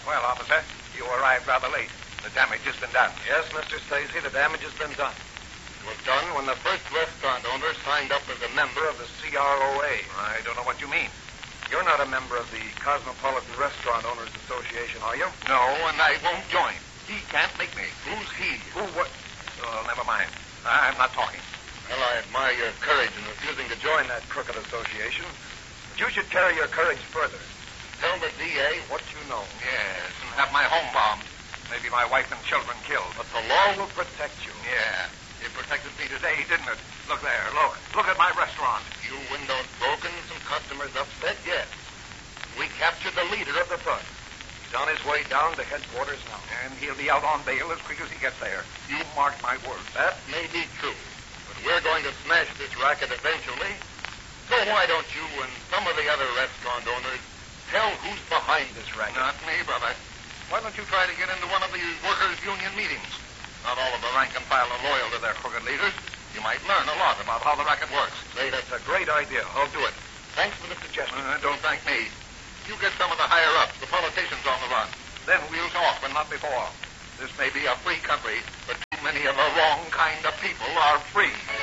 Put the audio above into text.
Well, officer, you arrived rather late. The damage has been done. Yes, Mr. Stacy, the damage has been done. It was done when the first restaurant owner signed up as a member of the CROA. I don't know what you mean. You're not a member of the Cosmopolitan Restaurant Owners Association, are you? No, and I won't join. He can't make me. Who's he? Who, what? Oh, never mind. I'm not talking. Well, I admire your courage in refusing to join that crooked association. But you should carry your courage further. Tell the DA what you know. Yes, and have my home bombed. Maybe my wife and children killed. But the law will protect you. Yeah. It protected me today, didn't it? Look there. Look. Look at my restaurant. Few windows broken, some customers upset, yes. We captured the leader of the front. He's on his way down to headquarters now. And he'll be out on bail as quick as he gets there. You mark my words. That may be true. But we're going to smash this racket eventually. So why don't you and some of the other restaurant owners tell who's behind this racket? Not me, brother. Why don't you try to get into one of the workers' union meetings? Not all of the rank and file are loyal to their crooked leaders. You might learn a lot about how the racket works. Say, that's a great idea. I'll do it. Thanks for the suggestion. Don't thank me. You get some of the higher-ups, the politicians on the run. Then we'll talk, but not before. This may be a free country, but too many of the wrong kind of people are free.